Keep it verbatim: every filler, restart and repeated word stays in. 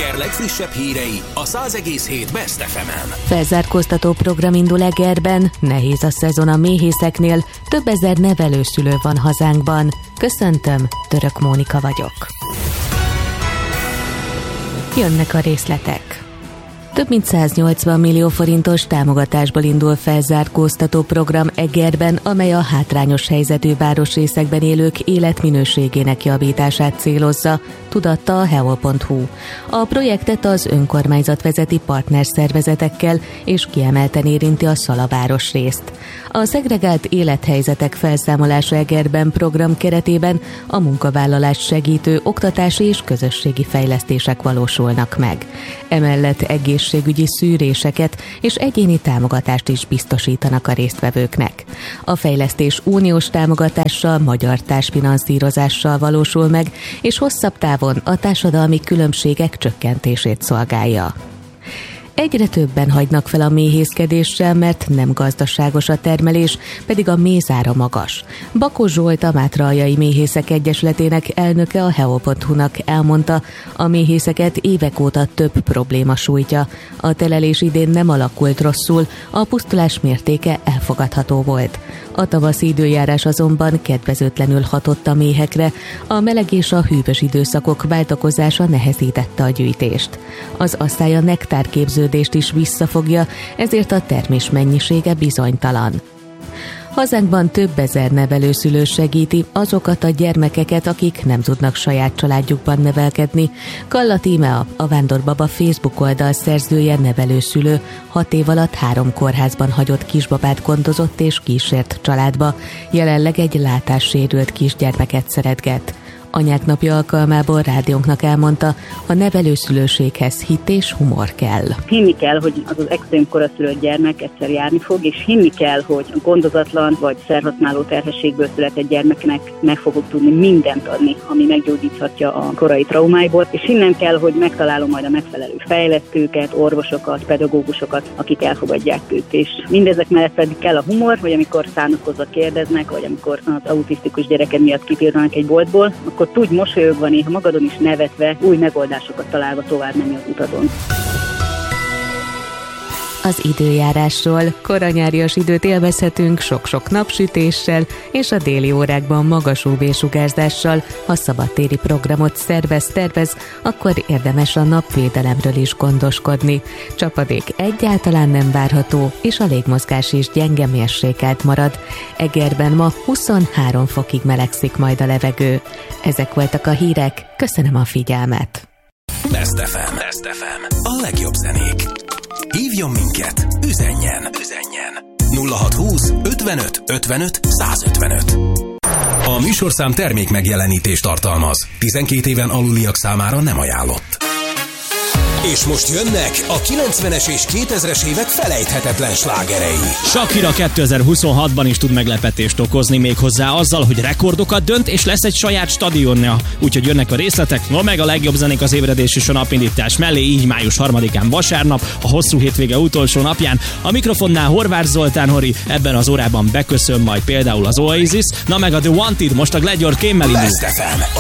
Eger legfrissebb hírei a száz egész hét Best ef emen. Felzárkóztató program indul Egerben, nehéz a szezon a méhészeknél, több ezer nevelőszülő van hazánkban. Köszöntöm, Török Mónika vagyok. Jönnek a részletek. Több mint száznyolcvan millió forintos támogatásból indul felzárkóztató program Egerben, amely a hátrányos helyzetű városrészekben élők életminőségének javítását célozza, tudatta a heo pont hu. A projektet az önkormányzat vezeti partnerszervezetekkel, és kiemelten érinti a Szala városrészt. A szegregált élethelyzetek felszámolása Egerben program keretében a munkavállalást segítő oktatási és közösségi fejlesztések valósulnak meg. Emellett egészségügyi szűréseket és egyéni támogatást is biztosítanak a résztvevőknek. A fejlesztés uniós támogatással, magyar társfinanszírozással valósul meg, és hosszabb távon a társadalmi különbségek csökkentését szolgálja. Egyre többen hagynak fel a méhészkedéssel, mert nem gazdaságos a termelés, pedig a mézára magas. Bakos Zsolt, a Mátraaljai Méhészek Egyesületének elnöke a heo pont hu-nak elmondta, a méhészeket évek óta több probléma sújtja. A telelés idén nem alakult rosszul, a pusztulás mértéke elfogadható volt. A tavaszi időjárás azonban kedvezőtlenül hatott a méhekre, a meleg és a hűvös időszakok váltakozása nehezítette a gyűjtést. Az asszály a nektárképződést is visszafogja, ezért a termés mennyisége bizonytalan. Hazánkban több ezer nevelőszülő segíti azokat a gyermekeket, akik nem tudnak saját családjukban nevelkedni. Kalla Tímea, a Vándorbaba Facebook oldal szerzője, nevelőszülő, hat év alatt három kórházban hagyott kisbabát gondozott és kísért családba. Jelenleg egy látássérült kisgyermeket szeretget. Anyák napja alkalmából rádiónknak elmondta, a nevelőszülőséghez hit és humor kell. Hinni kell, hogy az az extrém koraszülött gyermek egyszer járni fog, és hinni kell, hogy a gondozatlan vagy szerhasználó terhességből született gyermeknek meg fogok tudni mindent adni, ami meggyógyíthatja a korai traumáiból, és hinnem kell, hogy megtalálom majd a megfelelő fejlesztőket, orvosokat, pedagógusokat, akik elfogadják őt. És mindezek mellett pedig kell a humor, hogy amikor szánakozva kérdeznek, vagy amikor az autisztikus gyereked miatt kipirdanak egy boltból, akkor tudj mosolyogva, néha magadon is nevetve, új megoldásokat találva tovább menni az utadon. Az időjárásról: koranyárias időt élvezhetünk sok-sok napsütéssel, és a déli órákban magas ú vé-sugárzással. Ha szabadtéri programot szervez-tervez, akkor érdemes a napvédelemről is gondoskodni. Csapadék egyáltalán nem várható, és a légmozgás is gyenge mérsékelt marad. Egerben ma huszonhárom fokig melegszik majd a levegő. Ezek voltak a hírek, köszönöm a figyelmet. Best ef em. Best ef em. A legjobb zenék. Hívjon minket, üzenjen, üzenjen. nulla hat húsz ötvenöt ötvenöt százötvenöt. A műsorszám termék megjelenítést tartalmaz. tizenkét éven aluliak számára nem ajánlott. És most jönnek a kilencvenes és kétezres évek felejthetetlen slágerei. Shakira kétezer-huszonhatban is tud meglepetést okozni, méghozzá azzal, hogy rekordokat dönt, és lesz egy saját stadionja. Úgyhogy jönnek a részletek, no meg a legjobb zenék az ébredés és a napindítás mellé, így május harmadikán vasárnap, a hosszú hétvége utolsó napján. A mikrofonnál Horváth Zoltán Hori, ebben az órában beköszön majd például az Oasis, na meg a The Wanted, most a Glad You're Came-mel indul. Best ef em,